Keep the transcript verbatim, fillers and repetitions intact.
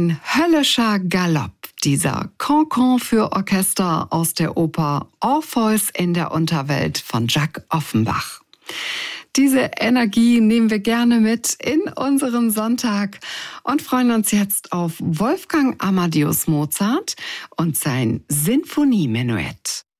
Ein höllischer Galopp, dieser Cancan für Orchester aus der Oper Orpheus in der Unterwelt von Jacques Offenbach. Diese Energie nehmen wir gerne mit in unseren Sonntag und freuen uns jetzt auf Wolfgang Amadeus Mozart und sein Sinfoniemenuett.